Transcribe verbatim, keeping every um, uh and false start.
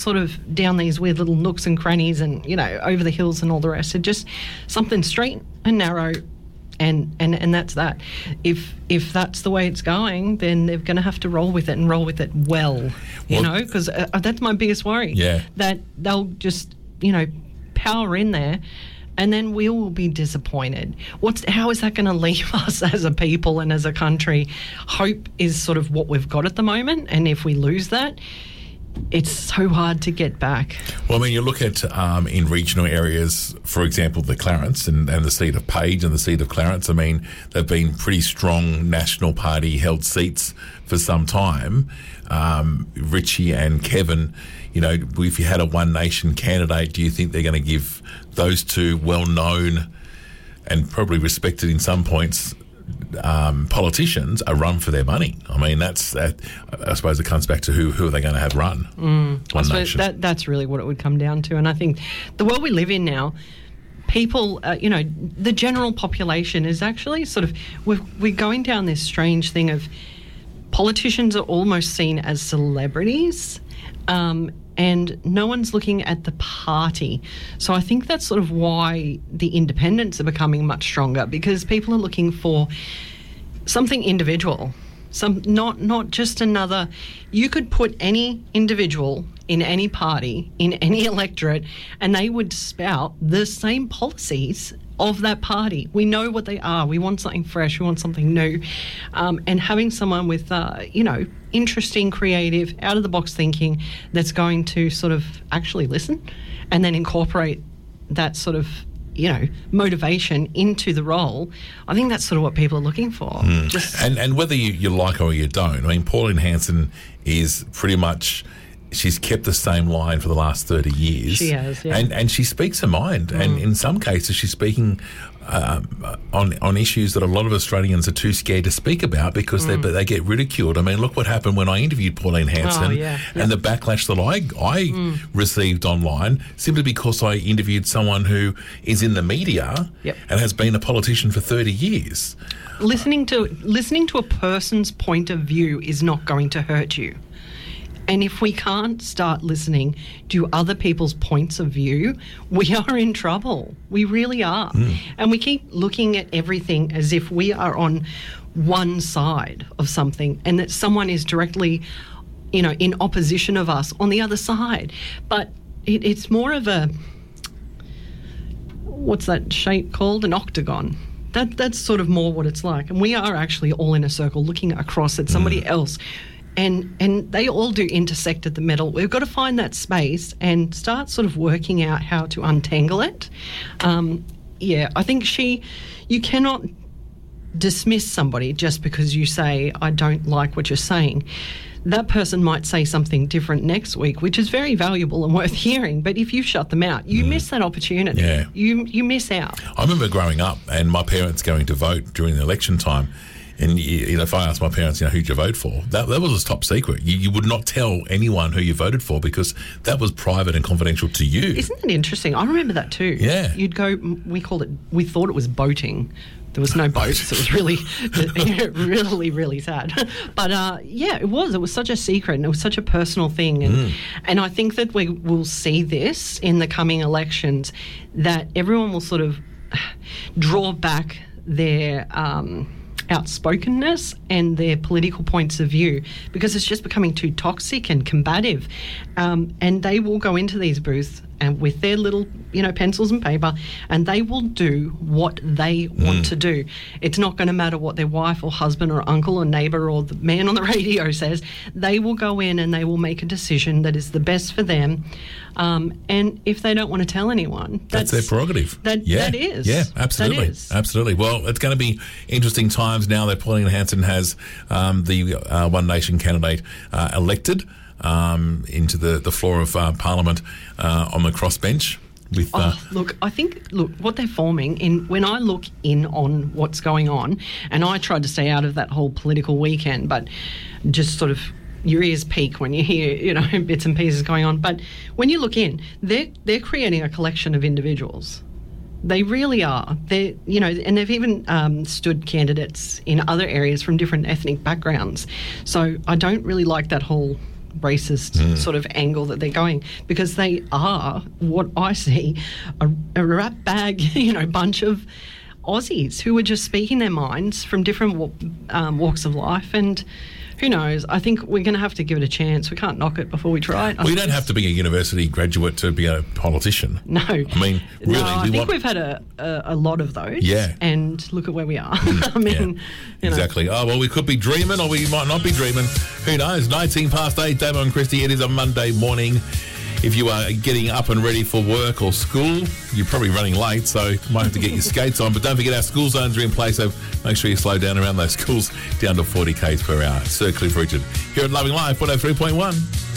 sort of down these weird little nooks and crannies and, you know, over the hills and all the rest. It's just something straight and narrow, and, and, and that's that. If if that's the way it's going, then they're going to have to roll with it and roll with it well, you well, know, because uh, that's my biggest worry. Yeah. That they'll just, you know, power in there, and then we will be disappointed. What's how is that going to leave us as a people and as a country? Hope is sort of what we've got at the moment, and if we lose that, it's so hard to get back. Well, I mean, you look at um, in regional areas, for example, the Clarence and, and the seat of Page and the seat of Clarence. I mean, they've been pretty strong National Party held seats for some time. Um, Richie and Kevin, you know, if you had a One Nation candidate, do you think they're going to give those two well-known and probably respected in some points Um, politicians a run for their money? I mean, that's that. I suppose it comes back to who who are they going to have run? Mm, I suppose that that's really what it would come down to. And I think the world we live in now, people, uh, you know, the general population is actually sort of we're we're going down this strange thing of politicians are almost seen as celebrities. Um, and no one's looking at the party. So I think that's sort of why the independents are becoming much stronger, because people are looking for something individual, some not not just another. You could put any individual in any party, in any electorate, and they would spout the same policies of that party. We know what they are. We want something fresh. We want something new. Um, and having someone with, uh, you know, interesting, creative, out-of-the-box thinking that's going to sort of actually listen and then incorporate that sort of, you know, motivation into the role, I think that's sort of what people are looking for. Mm. Just and, and whether you, you like her or you don't, I mean, Pauline Hanson is pretty much... She's kept the same line for the last thirty years. She has, yeah. And, and she speaks her mind. Mm. And in some cases, she's speaking um, on on issues that a lot of Australians are too scared to speak about because mm. they they get ridiculed. I mean, look what happened when I interviewed Pauline Hanson, oh, yeah. and yep. the backlash that I, I mm. received online simply because I interviewed someone who is in the media yep. and has been a politician for thirty years. Listening to listening to a person's point of view is not going to hurt you. And if we can't start listening to other people's points of view, we are in trouble. We really are. Mm. And we keep looking at everything as if we are on one side of something and that someone is directly, you know, in opposition of us on the other side. But it, it's more of a, what's that shape called? An octagon. That That's sort of more what it's like. And we are actually all in a circle looking across at somebody mm. else. And and they all do intersect at the middle. We've got to find that space and start sort of working out how to untangle it. Um, yeah, I think she, you cannot dismiss somebody just because you say, I don't like what you're saying. That person might say something different next week, which is very valuable and worth hearing. But if you shut them out, you mm. miss that opportunity. Yeah. You, you miss out. I remember growing up and my parents going to vote during the election time. And you know, if I asked my parents, you know, who'd you vote for, that that was a top secret. You, you would not tell anyone who you voted for because that was private and confidential to you. Isn't that interesting? I remember that too. Yeah. You'd go, we called it, we thought it was boating. There was no boats. It was really, really, really sad. But uh, yeah, it was. It was such a secret and it was such a personal thing. And, mm. and I think that we will see this in the coming elections, that everyone will sort of draw back their... Um, outspokenness and their political points of view because it's just becoming too toxic and combative. Um, and they will go into these booths and with their little, you know, pencils and paper, and they will do what they mm. want to do. It's not going to matter what their wife or husband or uncle or neighbour or the man on the radio says. They will go in and they will make a decision that is the best for them. Um, and if they don't want to tell anyone, that's, that's their prerogative. That, yeah. that is. Yeah, absolutely. That is. Absolutely. Well, it's going to be interesting times now that Pauline Hanson has um, the uh, One Nation candidate uh, elected um, into the, the floor of uh, Parliament uh, on the crossbench. With, uh, oh, look, I think, look, what they're forming, in when I look in on what's going on, and I tried to stay out of that whole political weekend, but just sort of your ears peak when you hear, you know, bits and pieces going on. But when you look in, they're, they're creating a collection of individuals. They really are. They, you know, and they've even um, stood candidates in other areas from different ethnic backgrounds. So I don't really like that whole racist mm. sort of angle that they're going, because they are what I see a, a rat bag, you know, bunch of Aussies who are just speaking their minds from different um, walks of life. And who knows? I think we're going to have to give it a chance. We can't knock it before we try it. We don't have to be a university graduate to be a politician. No. I mean, really. No, I we think want... we've had a, a, a lot of those. Yeah. And look at where we are. I mean, yeah, you know. Exactly. Oh, well, we could be dreaming or we might not be dreaming. Who knows? nineteen past eight, Damo and Christy. It is a Monday morning. If you are getting up and ready for work or school, you're probably running late, so you might have to get your skates on. But don't forget our school zones are in place, so make sure you slow down around those schools down to forty k's per hour. Sir Cliff Richard here at Loving Life one oh three point one.